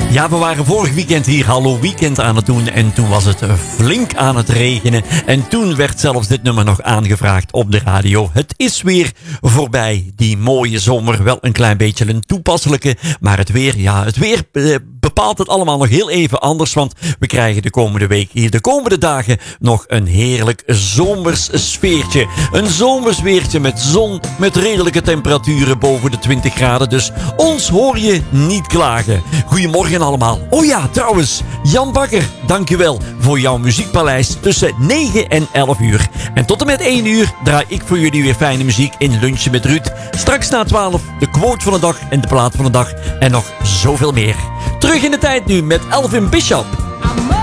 Ja, we waren vorig weekend hier Hallo Weekend aan het doen. En toen was het flink aan het regenen. En toen werd zelfs dit nummer nog aangevraagd op de radio. Het is weer voorbij, die mooie zomer. Wel een klein beetje een toepasselijke. Maar het weer, ja, het weer bepaalt het allemaal nog heel even anders. Want we krijgen de komende week hier, de komende dagen, nog een heerlijk zomers sfeertje. Een zomers weertje met zon, met redelijke temperaturen boven de 20 graden. Dus ons hoor je niet klagen. Goedemorgen allemaal. Oh ja, trouwens, Jan Bakker, dankjewel voor jouw muziekpaleis tussen 9 en 11 uur. En tot en met 1 uur draai ik voor jullie weer fijne muziek in Lunchen met Ruud. Straks na 12 de quote van de dag en de plaat van de dag en nog zoveel meer. Terug in de tijd nu met Elvin Bishop.